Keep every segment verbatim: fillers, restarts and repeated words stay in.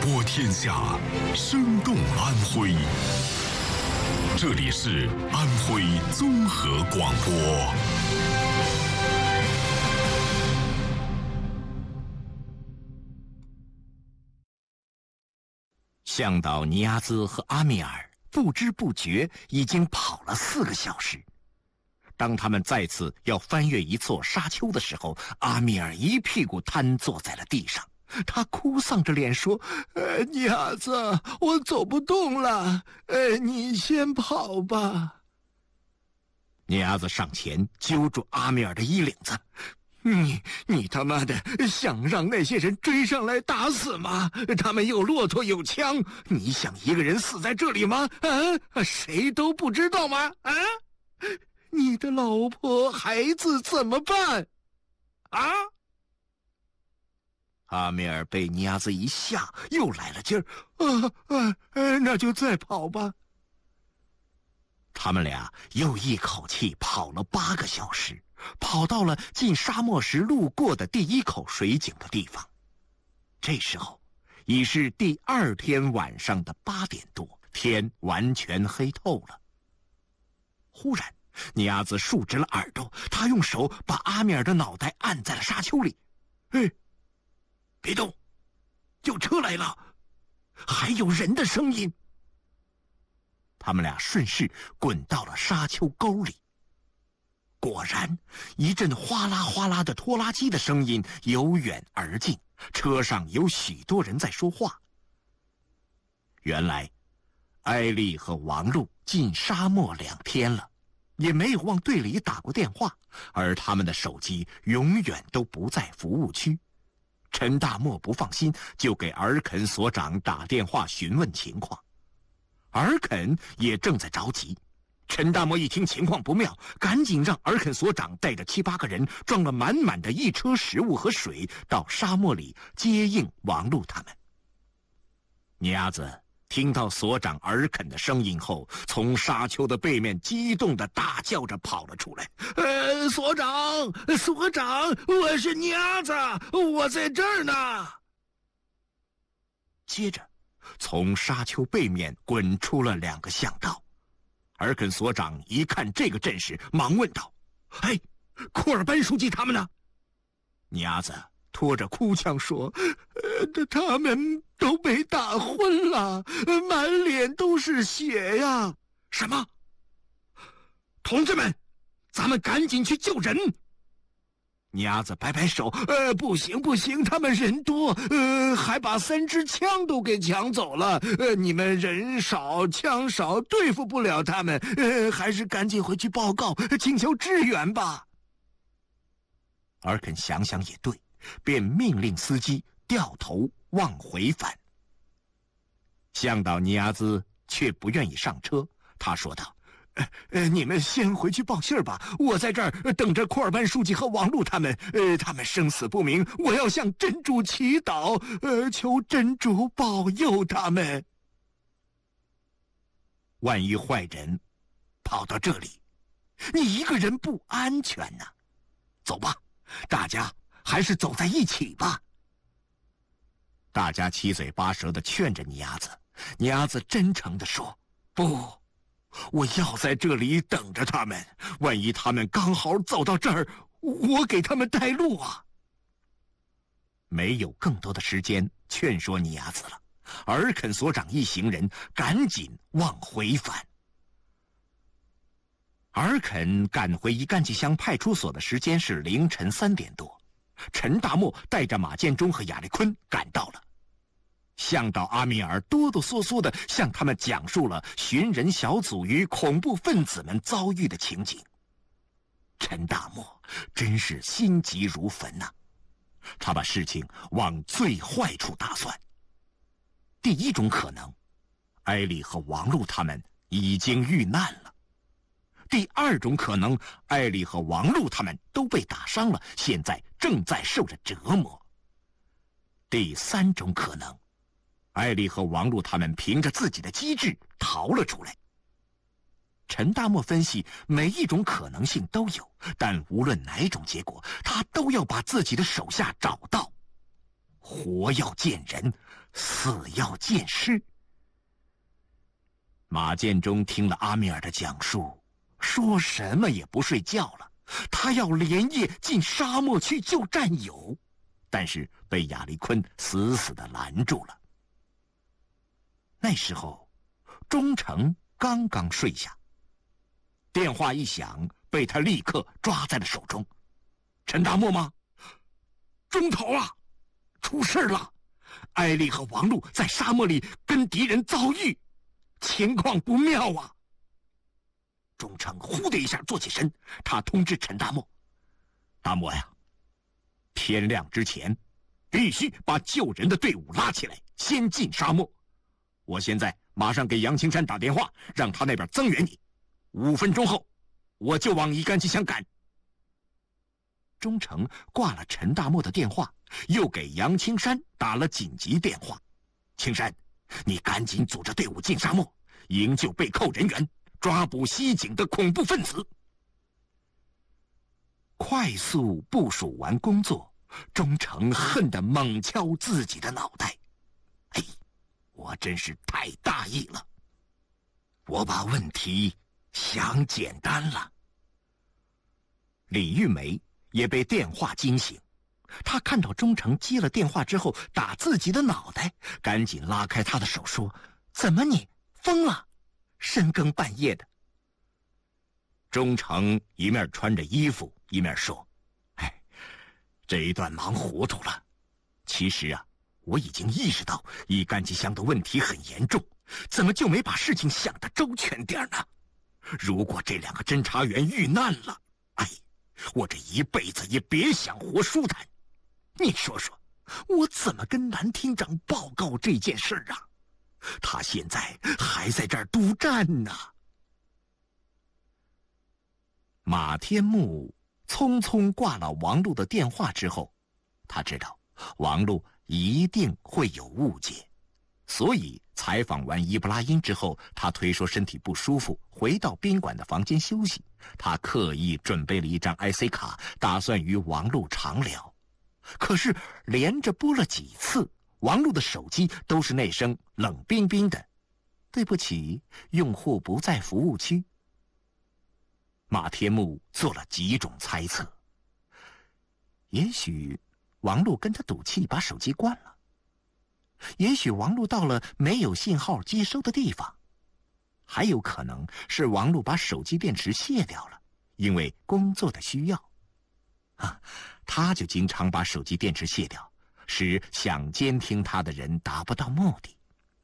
播天下，生动安徽。这里是安徽综合广播。 向导尼亚兹和阿米尔不知不觉已经跑了四个小时。当他们再次要翻越一座沙丘的时候，阿米尔一屁股瘫坐在了地上。他哭丧着脸说：“呃，尼亚兹，我走不动了，呃，你先跑吧。”尼亚兹上前揪住阿米尔的衣领子：“你你他妈的想让那些人追上来打死吗？他们有骆驼有枪，你想一个人死在这里吗？啊，谁都不知道吗？啊，你的老婆孩子怎么办？啊？”阿米尔被尼亚兹一吓，又来了劲儿，啊啊，那就再跑吧。他们俩又一口气跑了八个小时，跑到了进沙漠时路过的第一口水井的地方。这时候已是第二天晚上的八点多，天完全黑透了。忽然，尼亚兹竖直了耳朵，他用手把阿米尔的脑袋按在了沙丘里。哎，别动，有车来了，还有人的声音。他们俩顺势滚到了沙丘沟里。果然，一阵哗啦哗啦的拖拉机的声音由远而近，车上有许多人在说话。原来，艾丽和王璐进沙漠两天了，也没有往队里打过电话，而他们的手机永远都不在服务区。陈大漠不放心，就给尔肯所长打电话询问情况。尔肯也正在着急。陈大漠一听情况不妙，赶紧让尔肯所长带着七八个人装了满满的一车食物和水到沙漠里接应王璐他们。尼亚兹听到所长尔肯的声音后，从沙丘的背面激动地大叫着跑了出来。呃，所长，所长，我是尼亚兹，我在这儿呢。接着，从沙丘背面滚出了两个向导。尔肯所长一看这个阵势，忙问道：“哎，库尔班书记他们呢？”尼亚兹拖着哭腔说：“呃，他们都被打昏了，满脸都是血呀！”什么？同志们，咱们赶紧去救人！尼亚兹摆摆手：“呃，不行不行，他们人多，呃，还把三支枪都给抢走了。呃，你们人少枪少，对付不了他们，呃，还是赶紧回去报告，请求支援吧。”尔肯想想也对，便命令司机掉头往回返。向导尼亚兹却不愿意上车，他说道：“呃呃，你们先回去报信儿吧，我在这儿等着库尔班书记和王璐他们。呃，他们生死不明，我要向真主祈祷，呃，求真主保佑他们。万一坏人跑到这里，你一个人不安全呐。走吧，大家还是走在一起吧。”大家七嘴八舌地劝着尼亚兹，尼亚兹真诚地说：“不，我要在这里等着他们，万一他们刚好走到这儿，我给他们带路啊。”没有更多的时间劝说尼亚兹了，尔肯所长一行人赶紧往回返。尔肯赶回一干吉乡派出所的时间是凌晨三点多，陈大漠带着马建忠和亚历坤赶到了。向导阿米尔哆哆嗦嗦地向他们讲述了寻人小组与恐怖分子们遭遇的情景。陈大漠真是心急如焚呐、啊，他把事情往最坏处打算。第一种可能，艾丽和王璐他们已经遇难了；第二种可能，艾丽和王璐他们都被打伤了，现在正在受着折磨；第三种可能，艾丽和王璐他们凭着自己的机智逃了出来。陈大漠分析，每一种可能性都有，但无论哪种结果，他都要把自己的手下找到。 活要见人，死要见尸。马建忠听了阿米尔的讲述，说什么也不睡觉了。他要连夜进沙漠去救战友，但是被亚历坤死死地拦住了。那时候，忠诚刚刚睡下，电话一响，被他立刻抓在了手中。陈大漠吗？中头啊，出事了！艾丽和王璐在沙漠里跟敌人遭遇，情况不妙啊！忠诚呼的一下坐起身，他通知陈大漠：“大漠呀，天亮之前，必须把救人的队伍拉起来，先进沙漠。我现在马上给杨青山打电话，让他那边增援你。五分钟后，我就往伊干机乡赶。”忠诚挂了陈大漠的电话，又给杨青山打了紧急电话：“青山，你赶紧组织队伍进沙漠，营救被扣人员，抓捕西井的恐怖分子。”快速部署完工作，忠诚恨得猛敲自己的脑袋：“哎，我真是太大意了，我把问题想简单了。”李玉梅也被电话惊醒，他看到忠诚接了电话之后打自己的脑袋，赶紧拉开他的手说：“怎么你疯了？深更半夜的。”忠诚一面穿着衣服，一面说：“哎，这一段忙糊涂了。其实啊，我已经意识到伊干机乡的问题很严重，怎么就没把事情想得周全点呢？如果这两个侦查员遇难了，哎，我这一辈子也别想活舒坦。你说说，我怎么跟南厅长报告这件事啊？他现在还在这儿督战呢。”马天木匆匆挂了王璐的电话之后，他知道王璐一定会有误解，所以采访完伊布拉欣之后，他推说身体不舒服，回到宾馆的房间休息。他刻意准备了一张 I C 卡，打算与王璐长聊。可是连着拨了几次，王璐的手机都是那声冷冰冰的：“对不起，用户不在服务区。”马天木做了几种猜测，也许王璐跟他赌气把手机关了，也许王璐到了没有信号接收的地方，还有可能是王璐把手机电池卸掉了，因为工作的需要。啊，他就经常把手机电池卸掉，使想监听他的人达不到目的。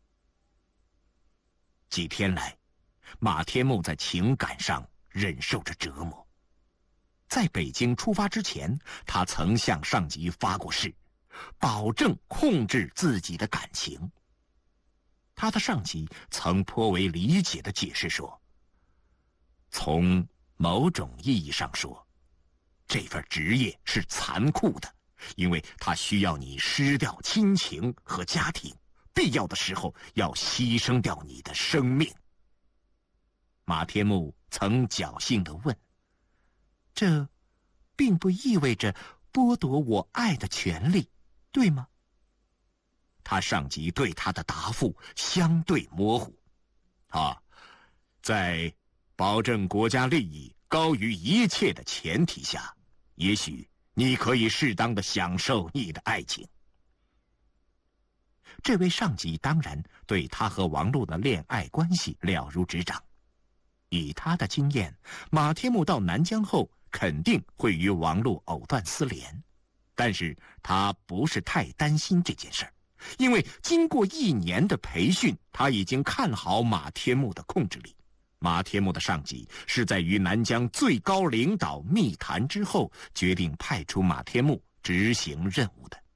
几天来，马天木在情感上忍受着折磨。在北京出发之前，他曾向上级发过誓，保证控制自己的感情。他的上级曾颇为理解地解释说：“从某种意义上说，这份职业是残酷的，因为它需要你失掉亲情和家庭，必要的时候要牺牲掉你的生命。”马天木曾侥幸地问：“这并不意味着剥夺我爱的权利，对吗？”他上级对他的答复相对模糊：“啊，在保证国家利益高于一切的前提下，也许你可以适当的享受你的爱情。”这位上级当然对他和王璐的恋爱关系了如指掌。以他的经验，马天木到南疆后肯定会与王璐藕断丝连，但是他不是太担心这件事儿，因为经过一年的培训，他已经看好马天木的控制力。马天木的上级是在与南疆最高领导密谈之后，决定派出马天木执行任务的。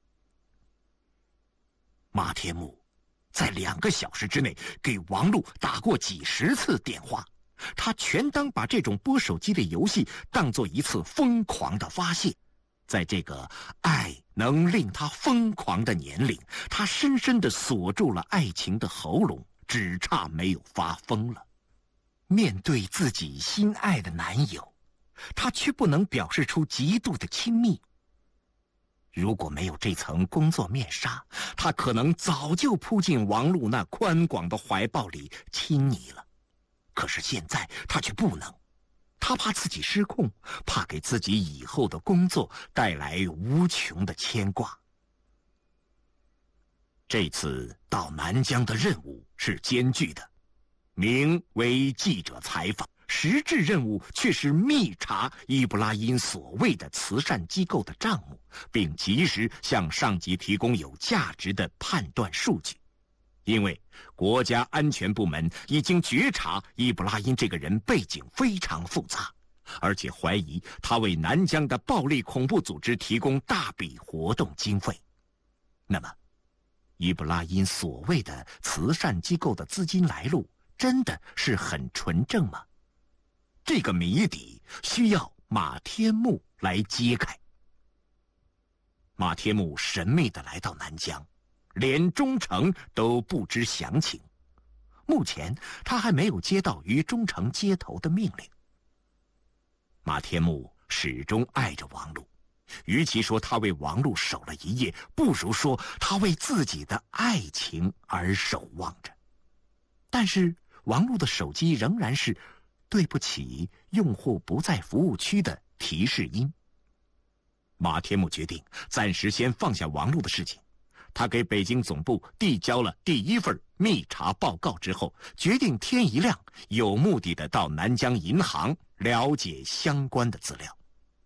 马天木在两个小时之内给王璐打过几十次电话，他全当把这种拨手机的游戏当作一次疯狂的发泄。在这个爱能令他疯狂的年龄，他深深地锁住了爱情的喉咙，只差没有发疯了。面对自己心爱的男友，他却不能表示出极度的亲密。 如果没有这层工作面纱，他可能早就扑进王璐那宽广的怀抱里亲昵了。可是现在他却不能，他怕自己失控，怕给自己以后的工作带来无穷的牵挂。这次到南疆的任务是艰巨的，名为记者采访，实质任务却是密查伊布拉欣所谓的慈善机构的账目，并及时向上级提供有价值的判断数据。因为国家安全部门已经觉察伊布拉欣这个人背景非常复杂，而且怀疑他为南疆的暴力恐怖组织提供大笔活动经费。那么伊布拉欣所谓的慈善机构的资金来路真的是很纯正吗？这个谜底需要马天木来揭开。马天木神秘地来到南疆，连忠诚都不知详情。目前他还没有接到于忠诚接头的命令。马天木始终爱着王璐，与其说他为王璐守了一夜，不如说他为自己的爱情而守望着。但是王璐的手机仍然是对不起，用户不在服务区的提示音。马天木决定暂时先放下王璐的事情，他给北京总部递交了第一份密查报告之后，决定天一亮有目的地到南疆银行了解相关的资料。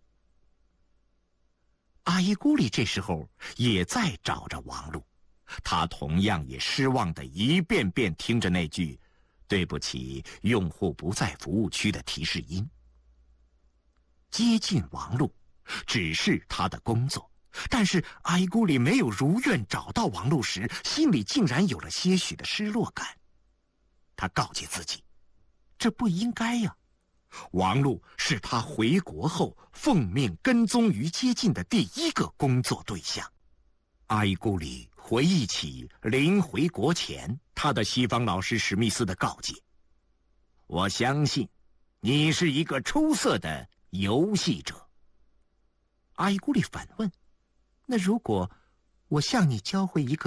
阿依孤里这时候也在找着王璐，他同样也失望地一遍遍听着那句对不起，用户不在服务区的提示音。接近王璐只是他的工作，但是阿依孤里没有如愿找到王璐时，心里竟然有了些许的失落感。他告诫自己，这不应该呀。王璐是他回国后奉命跟踪于接近的第一个工作对象。阿依孤里回忆起临回国前他的西方老师史密斯的告诫：我相信你是一个出色的游戏者。阿依孤里反问：那如果我向你教会一个